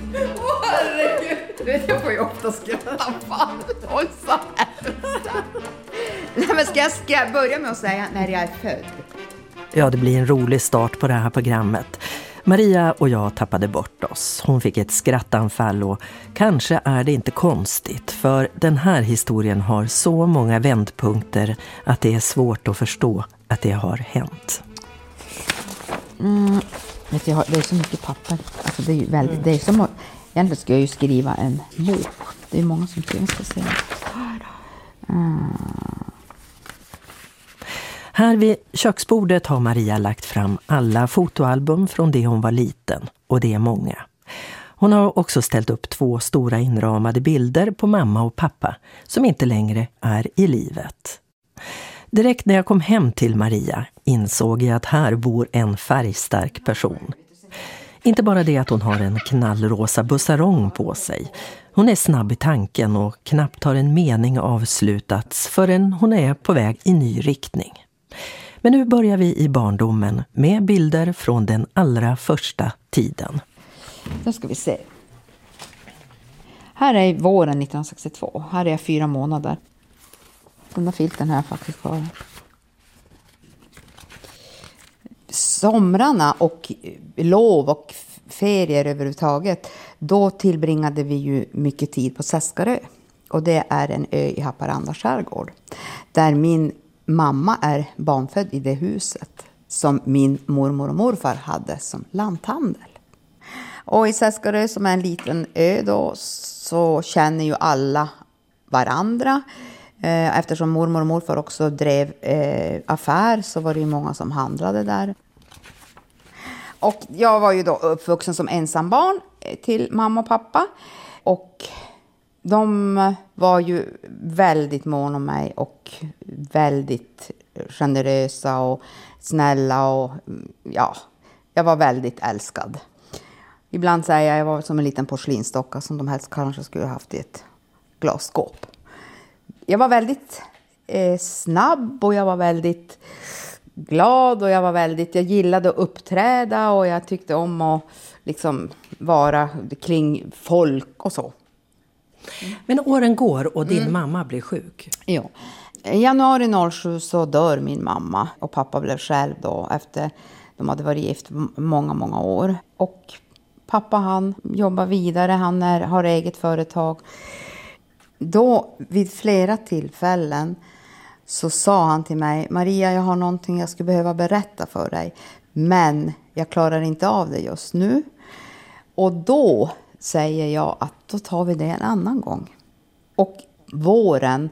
Herregud, jag får ju ofta skratta. Fan, håll så här. Nej, men ska jag börja med att säga när jag är född? Ja, det blir en rolig start på det här programmet. Maria och jag tappade bort oss. Hon fick ett skrattanfall och kanske är det inte konstigt, för den här historien har så många vändpunkter att det är svårt att förstå att det har hänt. Vet jag, det är så mycket papper. Alltså det är ju väldigt, det är som att, egentligen ska jag ju skriva en bok. Det är många som skriver, ska se. Här vid köksbordet har Maria lagt fram alla fotoalbum från det hon var liten, och det är många. Hon har också ställt upp 2 stora inramade bilder på mamma och pappa som inte längre är i livet. Direkt när jag kom hem till Maria insåg jag att här bor en färgstark person. Inte bara det att hon har en knallrosa bussarong på sig. Hon är snabb i tanken och knappt har en mening avslutats förrän hon är på väg i ny riktning. Men nu börjar vi i barndomen med bilder från den allra första tiden. Då ska vi se. Här är våren 1962. Här är jag 4 månader. Den där filten har jag faktiskt kvar. Somrarna och lov och ferier överhuvudtaget, då tillbringade vi ju mycket tid på Seskarö. Och det är en ö i Haparanda skärgård. Där min mamma är barnfödd i det huset som min mormor och morfar hade som lanthandel. Och i Seskarö, som är en liten ö då, så känner ju alla varandra. Eftersom mormor och morfar också drev affär, så var det ju många som handlade där. Och jag var ju då uppvuxen som ensambarn till mamma och pappa. Och de var ju väldigt mån om mig och väldigt generösa och snälla. Och ja, jag var väldigt älskad. Ibland säger jag var som en liten porslinsdocka som de helst kanske skulle ha haft i ett glasskåp. Jag var väldigt snabb och jag var väldigt glad och jag gillade att uppträda och jag tyckte om att liksom vara kring folk och så. Men åren går och din mamma blir sjuk. Ja. I januari 07 så dör min mamma och pappa blev själv då efter de hade varit gift många år. Och pappa han jobbar vidare, han har eget företag. Då vid flera tillfällen så sa han till mig: Maria, jag har någonting jag skulle behöva berätta för dig. Men jag klarar inte av det just nu. Och då säger jag att då tar vi det en annan gång. Och våren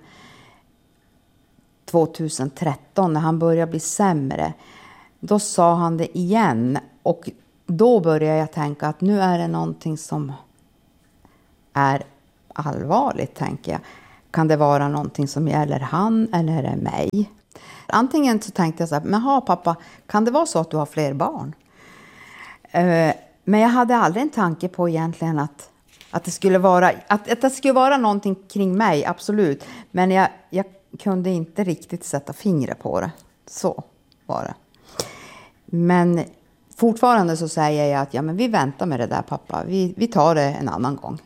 2013 när han började bli sämre, då sa han det igen. Och då började jag tänka att nu är det någonting som är allvarligt, tänker jag. Kan det vara någonting som gäller han eller är det mig? Antingen så tänkte jag så här: men pappa, kan det vara så att du har fler barn? Men jag hade aldrig en tanke på egentligen att det skulle vara någonting kring mig, absolut. Men jag kunde inte riktigt sätta fingret på det. Så var det. Men fortfarande så säger jag att men vi väntar med det där, pappa. Vi tar det en annan gång.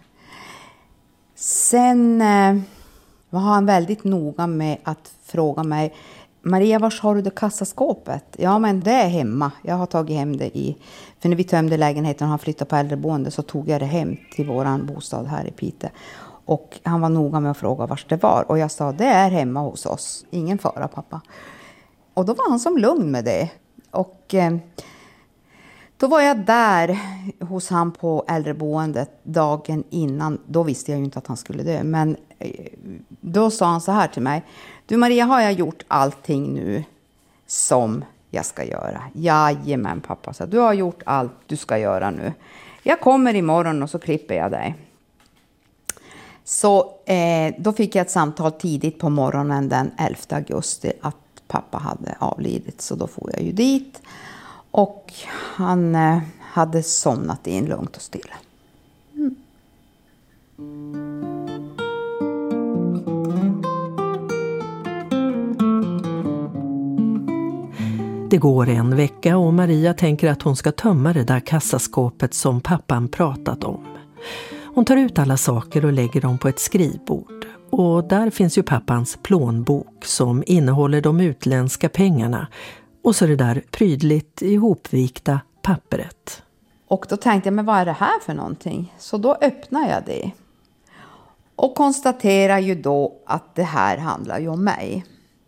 Sen var han väldigt noga med att fråga mig: Maria, var har du det kassaskåpet? Ja, men det är hemma. Jag har tagit hem det för när vi tömde lägenheten och han flyttade på äldreboende så tog jag det hem till våran bostad här i Piteå. Och han var noga med att fråga var det var. Och jag sa: det är hemma hos oss. Ingen fara, pappa. Och då var han som lugn med det. Och då var jag där hos han på äldreboendet dagen innan. Då visste jag ju inte att han skulle dö. Men då sa han så här till mig: du Maria, har jag gjort allting nu som jag ska göra? Jajamän, pappa. Så du har gjort allt du ska göra nu. Jag kommer imorgon och så klipper jag dig. Så då fick jag ett samtal tidigt på morgonen den 11 augusti att pappa hade avlidit. Så då får jag ju dit. Och han hade somnat in lugnt och stilla. Det går en vecka och Maria tänker att hon ska tömma det där kassaskåpet som pappan pratat om. Hon tar ut alla saker och lägger dem på ett skrivbord. Och där finns ju pappans plånbok som innehåller de utländska pengarna. Och så det där prydligt ihopvikta pappret. Och då tänkte jag, men vad är det här för någonting? Så då öppnar jag det. Och konstaterar ju då att det här handlar ju om mig.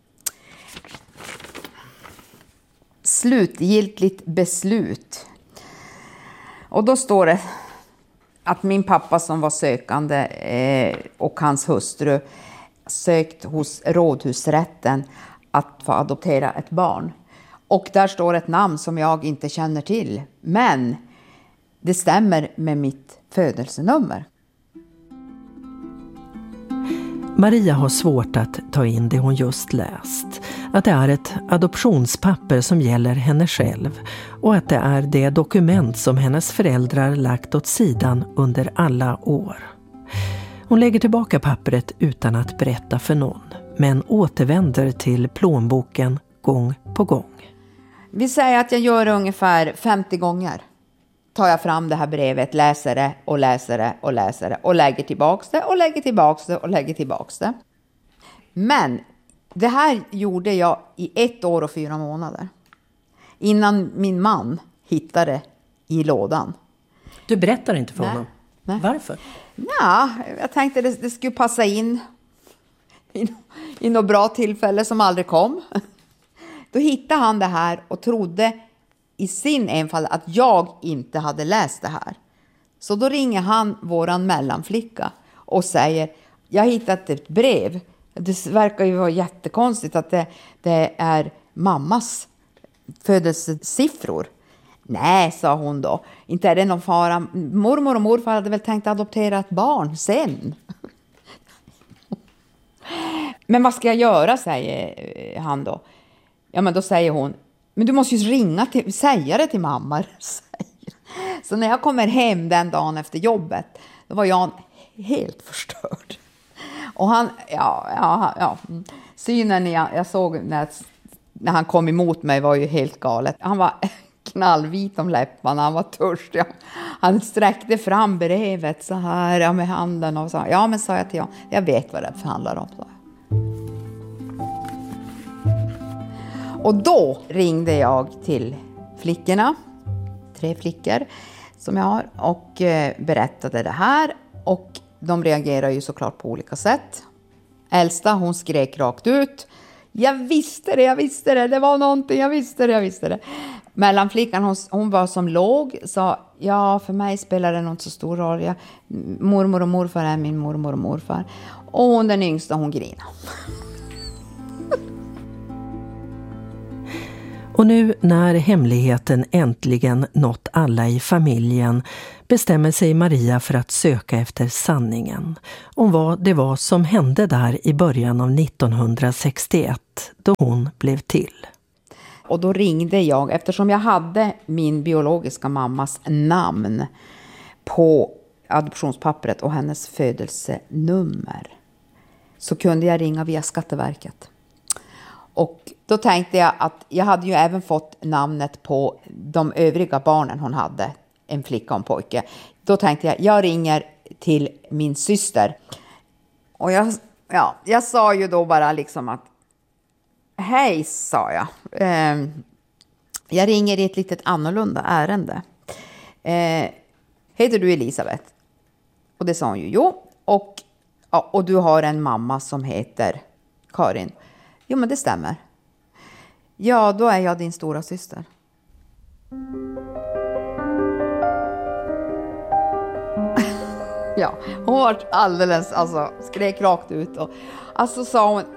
Slutgiltigt beslut. Och då står det att min pappa som var sökande och hans hustru sökt hos rådhusrätten att få adoptera ett barn. Och där står ett namn som jag inte känner till. Men det stämmer med mitt födelsenummer. Maria har svårt att ta in det hon just läst. Att det är ett adoptionspapper som gäller henne själv. Och att det är det dokument som hennes föräldrar lagt åt sidan under alla år. Hon lägger tillbaka pappret utan att berätta för någon. Men återvänder till plånboken gång på gång. Vi säger att jag gör ungefär 50 gånger. Tar jag fram det här brevet, läser det och läser det och läser det. Och lägger tillbaks det och lägger tillbaks det och lägger tillbaks det. Men det här gjorde jag i 1 år och 4 månader. Innan min man hittade i lådan. Du berättar inte för honom? Nej. Varför? Ja, jag tänkte det skulle passa in i något bra tillfälle som aldrig kom. Då hittade han det här och trodde i sin enfald att jag inte hade läst det här. Så då ringer han våran mellanflicka och säger, jag har hittat ett brev. Det verkar ju vara jättekonstigt att det är mammas födelsesiffror. Nej, sa hon då. Inte är det någon fara. Mormor och morfar hade väl tänkt adoptera ett barn sen. Men vad ska jag göra, säger han då. Ja, men då säger hon, men du måste ju säga det till mamma. Så när jag kommer hem den dagen efter jobbet, då var jag helt förstörd. Och han, synen jag såg när han kom emot mig var ju helt galet. Han var knallvit om läpparna, han var törstig. Han sträckte fram brevet så här med handen och sa, ja men sa jag till honom, jag vet vad det handlar om, så. Och då ringde jag till flickorna, 3 flickor som jag har, och berättade det här. Och de reagerar ju såklart på olika sätt. Äldsta, hon skrek rakt ut. Jag visste det, det var någonting, jag visste det. Mellanflickan, hon var som låg, sa, ja för mig spelar det inte så stor roll. Mormor och morfar är min mormor och morfar. Och hon den yngsta, hon grina. Och nu när hemligheten äntligen nått alla i familjen bestämmer sig Maria för att söka efter sanningen om vad det var som hände där i början av 1961 då hon blev till. Och då ringde jag, eftersom jag hade min biologiska mammas namn på adoptionspappret och hennes födelsenummer, så kunde jag ringa via Skatteverket. Och då tänkte jag att jag hade ju även fått namnet på de övriga barnen hon hade, en flicka och en pojke. Då tänkte jag ringer till min syster. Och jag sa ju då bara liksom att, hej, sa jag. Jag ringer i ett litet annorlunda ärende. Heter du Elisabeth? Och det sa hon ju, jo. Och du har en mamma som heter Karin. Jo, men det stämmer. Ja, då är jag din stora syster. Ja, hon var alldeles, skrek rakt ut. Och sa hon,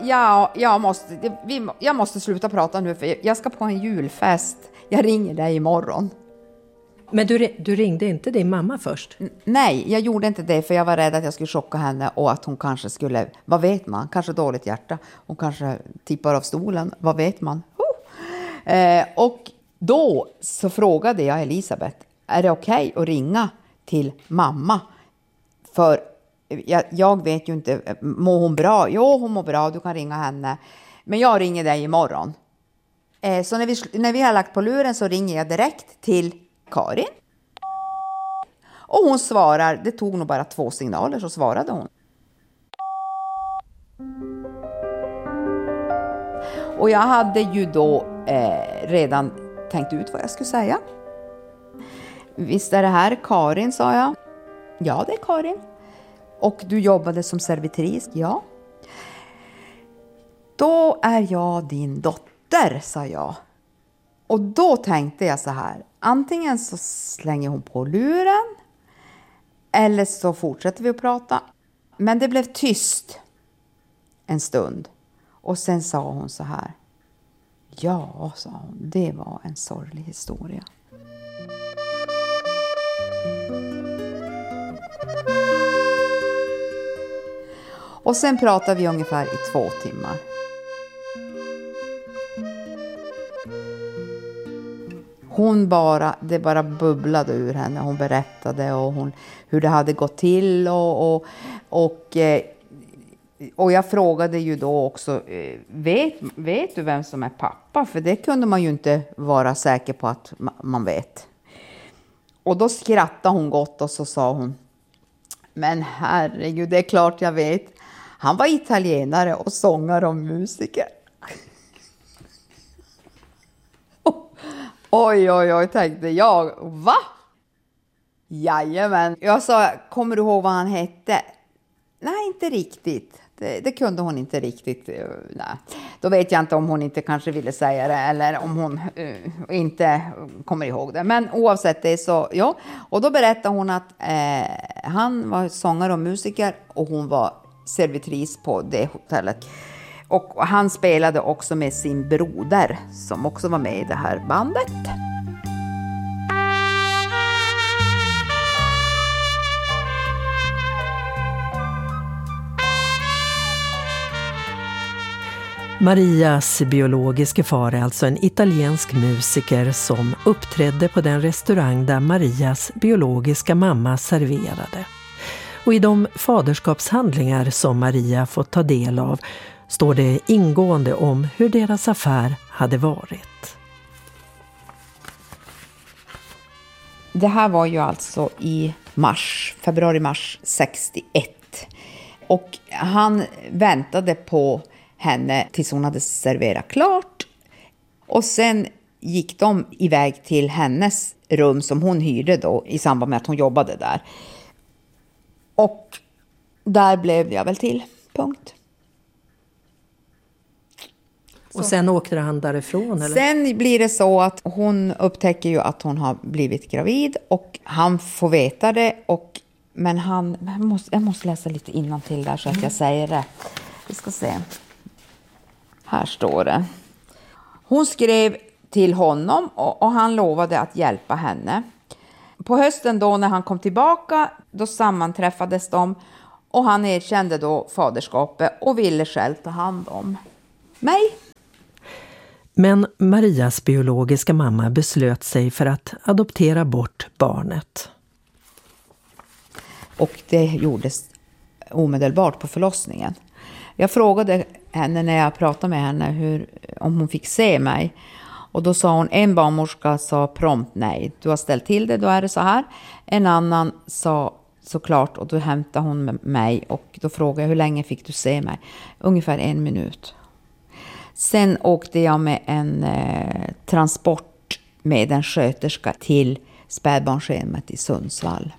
jag måste sluta prata nu för jag ska på en julfest. Jag ringer dig imorgon. Men du ringde inte din mamma först? Nej, jag gjorde inte det för jag var rädd att jag skulle chocka henne och att hon kanske skulle, vad vet man, kanske dåligt hjärta. Hon kanske tippar av stolen, vad vet man. Och då så frågade jag Elisabeth, är det okej att ringa till mamma? För jag vet ju inte, mår hon bra? Jo, hon mår bra, du kan ringa henne. Men jag ringer dig imorgon. Så när vi har lagt på luren så ringer jag direkt till Karin. Och hon svarar, det tog nog bara 2 signaler så svarade hon. Och jag hade ju då redan tänkt ut vad jag skulle säga. Visst är det här Karin, sa jag. Ja, det är Karin. Och du jobbade som servitris? Ja. Då är jag din dotter, sa jag. Och då tänkte jag så här. Antingen så slänger hon på luren. Eller så fortsätter vi att prata. Men det blev tyst en stund. Och sen sa hon så här. Ja, sa hon. Det var en sorglig historia. Och sen pratade vi ungefär i 2 timmar. Det bara bubblade ur henne. Hon berättade hur det hade gått till. Och jag frågade ju då också, vet du vem som är pappa? För det kunde man ju inte vara säker på att man vet. Och då skrattade hon gott och så sa hon, men herregud, det är klart jag vet. Han var italienare och sångare och musiker. Oj, tänkte jag. Va? Jajamän. Jag sa, kommer du ihåg vad han hette? Nej, inte riktigt. Det kunde hon inte riktigt. Nej. Då vet jag inte om hon inte kanske ville säga det eller om hon inte kommer ihåg det. Men oavsett det så, ja. Och då berättade hon att han var sångare och musiker och hon var servitris på det hotellet. Och han spelade också med sin broder som också var med i det här bandet. Marias biologiska far är alltså en italiensk musiker som uppträdde på den restaurang där Marias biologiska mamma serverade. Och i de faderskapshandlingar som Maria fått ta del av står det ingående om hur deras affär hade varit. Det här var ju alltså i februari-mars 61. Och han väntade på henne tills hon hade serverat klart. Och sen gick de iväg till hennes rum som hon hyrde då i samband med att hon jobbade där. Och där blev jag väl till. Punkt. Och sen åkte han därifrån? Eller? Sen blir det så att hon upptäcker ju att hon har blivit gravid. Och han får veta det. Men jag måste läsa lite innantill där så att jag säger det. Vi ska se. Här står det. Hon skrev till honom och han lovade att hjälpa henne. På hösten då när han kom tillbaka, då sammanträffades de och han erkände då faderskapet och ville själv ta hand om mig. Men Marias biologiska mamma beslöt sig för att adoptera bort barnet. Och det gjordes omedelbart på förlossningen. Jag frågade henne när jag pratade med henne om hon fick se mig. Och då sa hon, en barnmorska sa prompt nej. Du har ställt till det, då är det så här. En annan sa såklart och då hämtade hon mig. Och då frågade jag, hur länge fick du se mig? Ungefär 1 minut. Sen åkte jag med en transport med en sköterska till spädbarnshemmet i Sundsvall.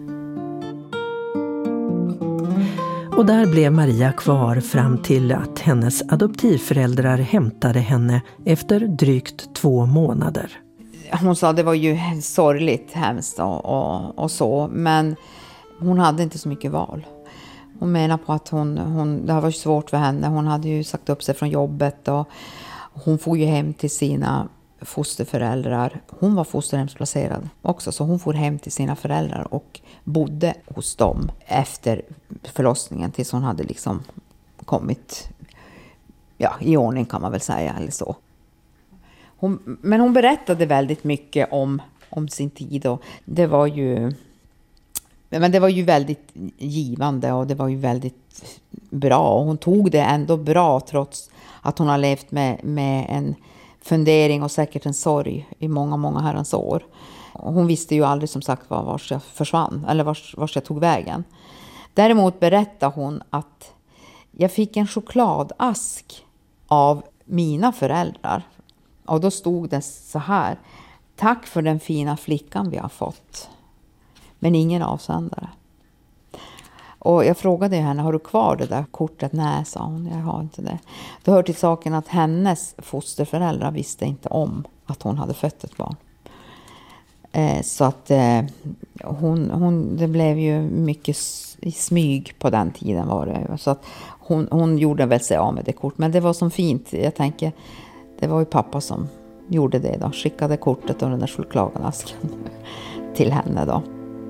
Och där blev Maria kvar fram till att hennes adoptivföräldrar hämtade henne efter drygt 2 månader. Hon sa att det var ju sorgligt, hemskt och så, men hon hade inte så mycket val. Hon menar på att det var svårt för henne. Hon hade ju sagt upp sig från jobbet och hon får ju hem till sina fosterföräldrar. Hon var fosterhemsplacerad också, så hon får hem till sina föräldrar och bodde hos dem efter förlossningen tills hon hade liksom kommit i ordning, kan man väl säga, eller så. Men hon berättade väldigt mycket om sin tid och det var ju väldigt givande och det var ju väldigt bra. Och hon tog det ändå bra trots att hon har levt med en fundering och säkert en sorg i många, många herrans år. Hon visste ju aldrig som sagt vars jag försvann eller vars jag tog vägen. Däremot berättade hon att jag fick en chokladask av mina föräldrar. Och då stod det så här: tack för den fina flickan vi har fått. Men ingen avsändare. Och jag frågade henne, har du kvar det där kortet? Nej, sa hon, jag har inte det. Då hör till saken att hennes fosterföräldrar visste inte om att hon hade fött ett barn. Så att det blev ju mycket i smyg på den tiden var det. Så att hon gjorde väl sig av med det kort. Men det var som fint, jag tänker, det var ju pappa som gjorde det då. Skickade kortet och den där chokladasken till henne då.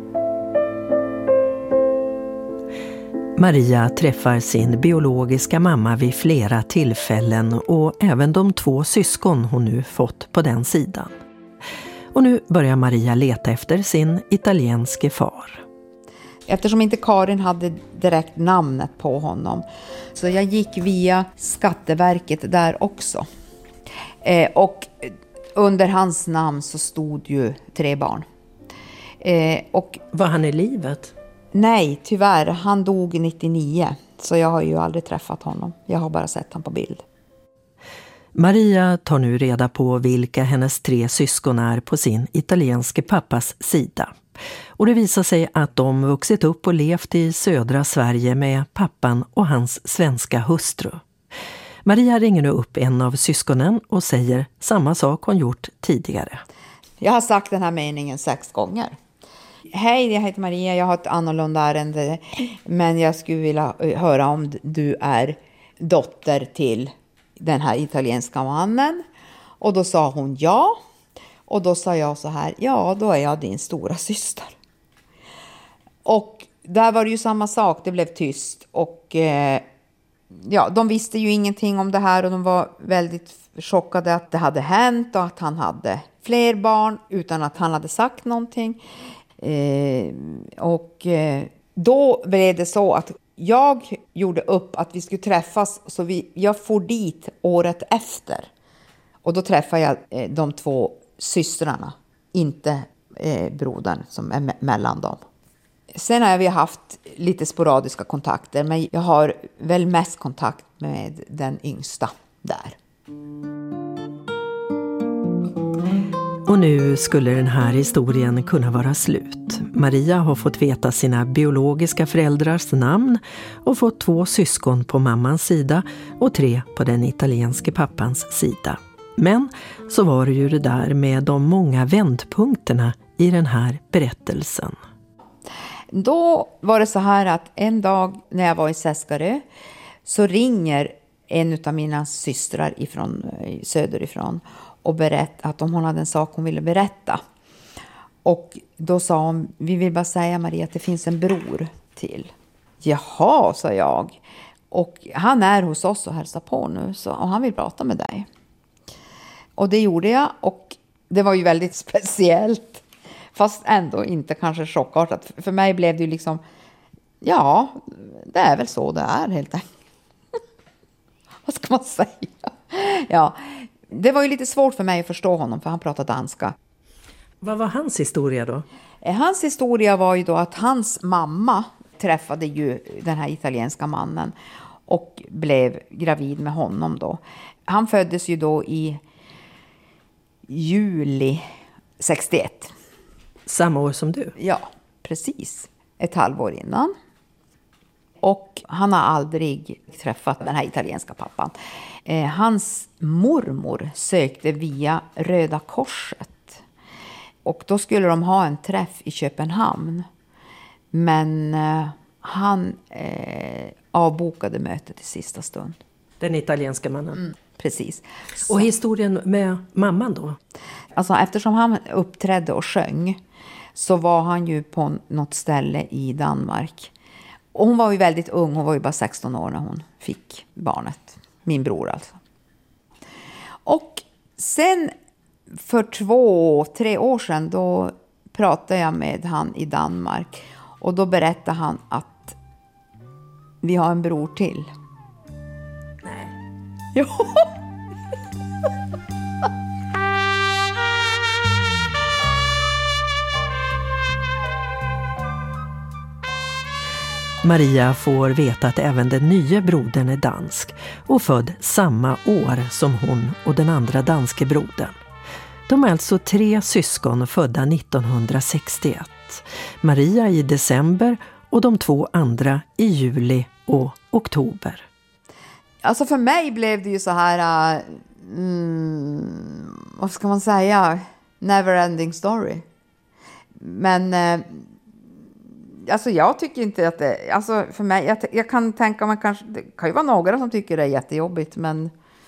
Maria träffar sin biologiska mamma vid flera tillfällen och även de 2 syskon hon nu fått på den sidan. Och nu börjar Maria leta efter sin italienske far. Eftersom inte Karin hade direkt namnet på honom, så jag gick via Skatteverket där också. Och under hans namn så stod ju 3 barn. Och var han i livet? Nej, tyvärr. Han dog 99. Så jag har ju aldrig träffat honom. Jag har bara sett honom på bild. Maria tar nu reda på vilka hennes 3 syskon är på sin italienske pappas sida. Och det visar sig att de vuxit upp och levt i södra Sverige med pappan och hans svenska hustru. Maria ringer nu upp en av syskonen och säger samma sak hon gjort tidigare. Jag har sagt den här meningen 6 gånger. Hej, jag heter Maria, jag har ett annorlunda ärende, men jag skulle vilja höra om du är dotter till den här italienska mannen. Och då sa hon ja. Och då sa jag så här, ja, då är jag din stora syster. Och där var det ju samma sak, det blev tyst. Och ja, de visste ju ingenting om det här och de var väldigt chockade att det hade hänt och att han hade fler barn utan att han hade sagt någonting. Då blev det så att jag gjorde upp att vi skulle träffas, så jag for dit året efter. Och då träffade jag de 2 systrarna, inte brodern som är mellan dem. Sen har vi haft lite sporadiska kontakter, men jag har väl mest kontakt med den yngsta där. Och nu skulle den här historien kunna vara slut. Maria har fått veta sina biologiska föräldrars namn och fått 2 syskon på mammans sida och 3 på den italienske pappans sida. Men så var det ju det där med de många vändpunkterna i den här berättelsen. Då var det så här att en dag när jag var i Seskarö så ringer en av mina systrar söderifrån och berättade att hon hade en sak hon ville berätta. Och då sa hon, vi vill bara säga Maria att det finns en bror till. Jaha, sa jag. Och han är hos oss och hälsar på nu och han vill prata med dig. Och det gjorde jag och det var ju väldigt speciellt. Fast ändå inte kanske chockartat. För mig blev det ju liksom, ja, det är väl så det är helt enkelt. Vad ska man säga? Ja, det var ju lite svårt för mig att förstå honom för han pratade danska. Vad var hans historia då? Hans historia var ju då att hans mamma träffade ju den här italienska mannen och blev gravid med honom då. Han föddes ju då i juli 61. Samma år som du? Ja, precis. Ett halvår innan. Och han har aldrig träffat den här italienska pappan. Hans mormor sökte via Röda Korset. Och då skulle de ha en träff i Köpenhamn. Men han avbokade mötet i sista stund. Den italienska mannen? Mm, precis. Och historien med mamman då? Alltså eftersom han uppträdde och sjöng så var han ju på något ställe i Danmark. Och hon var ju väldigt ung, hon var ju bara 16 år när hon fick barnet. Min bror alltså. Och sen för 2-3 år sedan då pratade jag med han i Danmark. Och då berättade han att vi har en bror till. Nej. Jo. Maria får veta att även den nya brodern är dansk och född samma år som hon och den andra danske brodern. De är alltså 3 syskon födda 1961. Maria i december och de 2 andra i juli och oktober. Alltså för mig blev det ju så här, vad ska man säga, never ending story. Men alltså jag tycker inte att det, alltså för mig, jag kan tänka mig kanske, det kan ju vara några som tycker det är jättejobbigt, men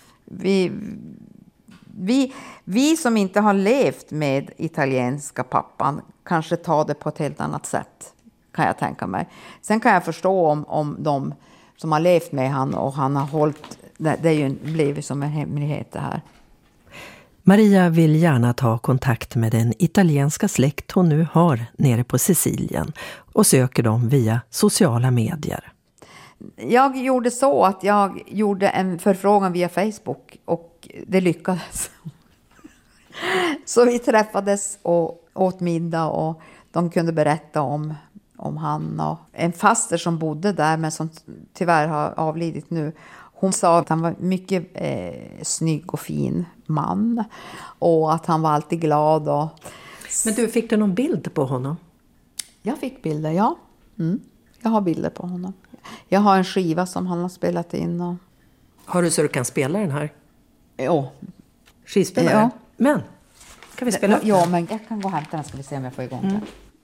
vi som inte har levt med italienska pappan kanske tar det på ett helt annat sätt, kan jag tänka mig. Sen kan jag förstå om de som har levt med han och han har hållit, det är ju blivit som en hemlighet det här. Maria vill gärna ta kontakt med den italienska släkt hon nu har nere på Sicilien och söker dem via sociala medier. Jag gjorde så att jag gjorde en förfrågan via Facebook och det lyckades. Så vi träffades och åt middag och de kunde berätta om han och en faster som bodde där men som tyvärr har avlidit nu. Hon sa att han var mycket snygg och fin man och att han var alltid glad. Men du, fick du någon bild på honom? Jag fick bilder, ja. Jag har bilder på honom. Jag har en skiva som han har spelat in. Och... Har du så du kan spela den här? Ja. Skivspelare? Ja. Men, kan vi spela upp den? Ja, men jag kan gå och hämta den, ska vi se om jag får igång den.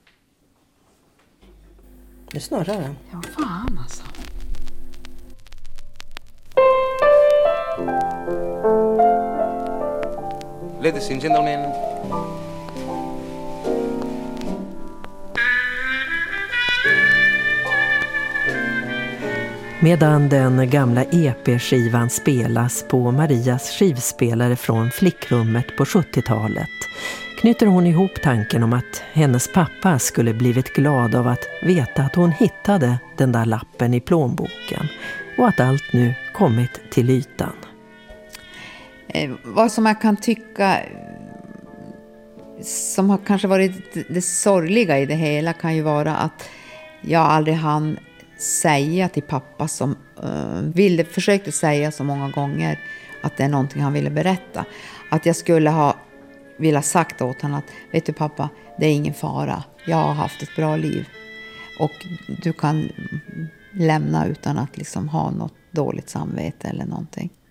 Nu snurrar den. Ja, fan alltså. Ladies and gentlemen. Medan den gamla EP-skivan spelas på Marias skivspelare från flickrummet på 70-talet knyter hon ihop tanken om att hennes pappa skulle blivit glad av att veta att hon hittade den där lappen i plånboken och att allt nu kommit till ytan. Vad som jag kan tycka som har kanske varit det sorgliga i det hela kan ju vara att jag aldrig hann säga till pappa som försökte säga så många gånger att det är någonting han ville berätta. Att jag skulle ha velat sagt åt honom att vet du pappa, det är ingen fara. Jag har haft ett bra liv och du kan lämna utan att liksom ha något dåligt samvete eller någonting.